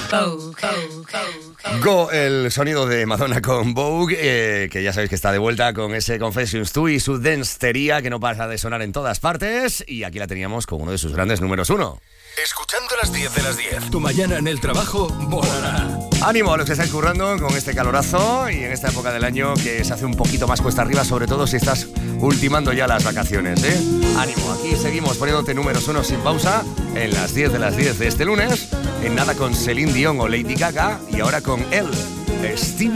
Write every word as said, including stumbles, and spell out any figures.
Go, el sonido de Madonna con Vogue, eh, que ya sabéis que está de vuelta con ese Confessions dos y su denstería que no pasa de sonar en todas partes. Y aquí la teníamos con uno de sus grandes números uno. Escuchando las diez de las diez. Tu mañana en el trabajo volará. Ánimo a los que estáis currando con este calorazo y en esta época del año que se hace un poquito más cuesta arriba, sobre todo si estás ultimando ya las vacaciones, ¿eh? Ánimo, aquí seguimos poniéndote números uno sin pausa en las diez de las diez de este lunes. En nada con Celine Dion o Lady Gaga y ahora con él, Stevie.